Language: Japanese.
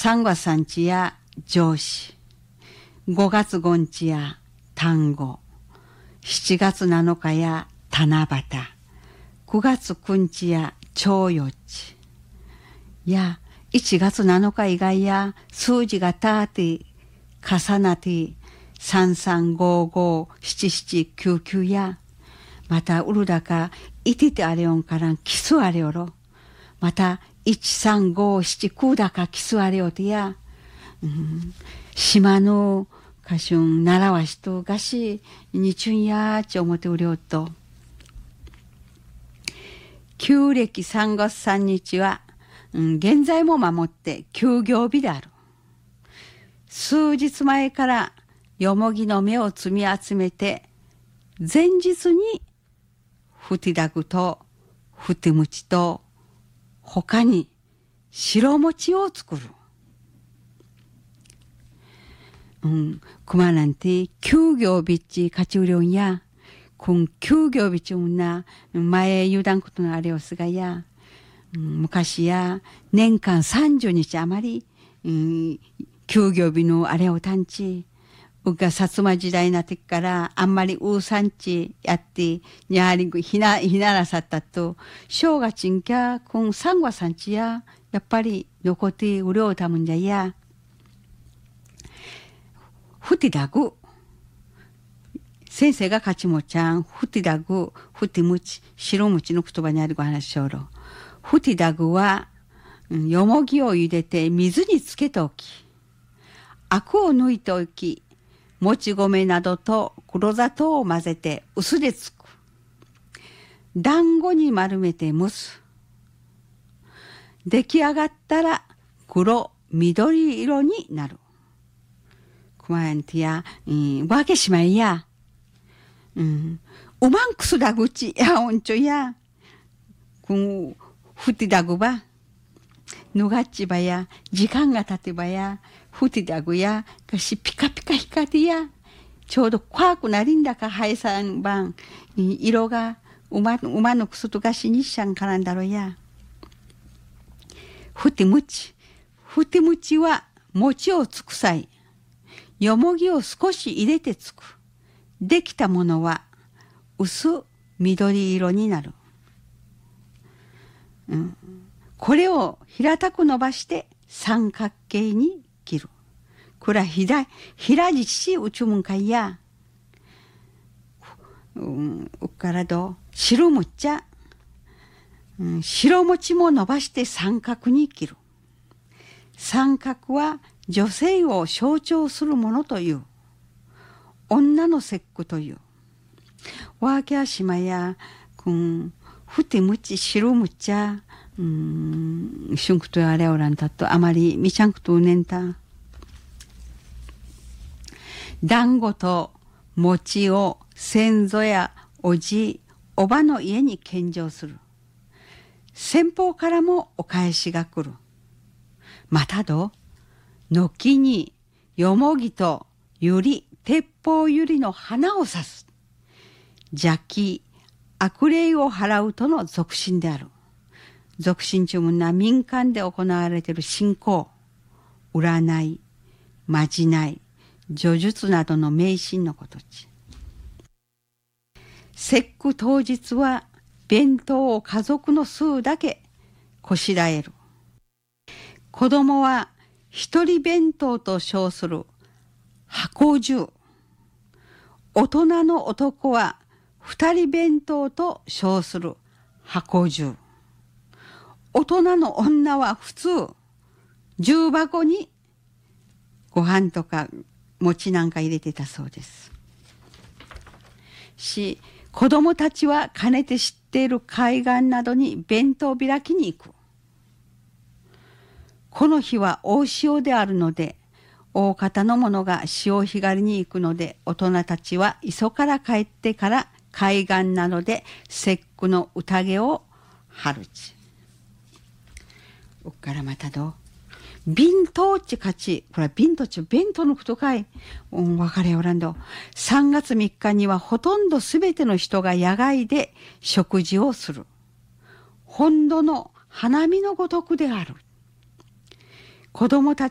3月3日や上司、5月5日や単語、7月7日や七夕、9月9日や徴余地や1月7日以外や数字がたって重なって33557799やまたうるだかいててあれよんからんキスあれよろまた13579だかキスあれよてや、島の歌春習わしとがしにちゅんやち思ってうりょうと旧暦3月3日は、現在も守って休業日である。数日前からよもぎの芽を積み集めて前日にふてだぐとふてむちと他に白餅を作る。くまなんて休業日っちかちうりょんや休業日ちゅんな前油断ことのあれをすがや、昔や年間30日あまり、休業日のあれをたんちうが薩摩時代なってからあんまりうさんちやってやはりひならさったと正月んきゃ3月3日ややっぱり残ってうりょうたむんじゃやふてだぐ先生が勝ちもちゃんふてだぐふてむち白むちの言葉にあるご話しょろふてだぐはよもぎを茹でて水につけておきアクを抜いておきもち米などと黒砂糖を混ぜて薄でつく団子に丸めて蒸す出来上がったら黒緑色になるくまやんてやわけしまいやうまんくすだぐちやおんちょやふてだぐばぬがっちばや時間が経てばやふてだぐやがしピカピカ光ってやちょうど怖くなりんだかはいさんばん色が馬のくすとがしにしゃんからんだろやふてむちは餅をつくさいよもぎを少し入れてつくできたものは薄緑色になる、これを平たく伸ばして三角形に切るこれはひらじしうちゅむんかいやうっからど白むっちゃ、白餅も伸ばして三角に切る三角は女性を象徴するものという女の節句というわけあしまやふてむち白むっちゃしゅんくとあれおらんたとあまりみちゃんくとうねんた団子と餅を先祖やおじおばの家に献上する先方からもお返しが来るまたど軒によもぎとゆり鉄砲ゆりの花を刺す邪気悪霊を払うとの俗信である俗信中もな民間で行われている信仰占いまじない叙述などの迷信のことち節句当日は弁当を家族の数だけこしらえる子供は一人弁当と称する箱重大人の男は二人弁当と称する箱重大人の女は普通重箱にご飯とか餅なんか入れてたそうですし子供たちはかねて知っている海岸などに弁当開きに行くこの日は大潮であるので大方の者が潮干狩りに行くので大人たちは磯から帰ってから海岸などで節句の宴を張るちおっからまたど弁当っちかちこれは弁当ち弁当のことかい分かれおらんど3月3日にはほとんどすべての人が野外で食事をする本土の花見のごとくである子供た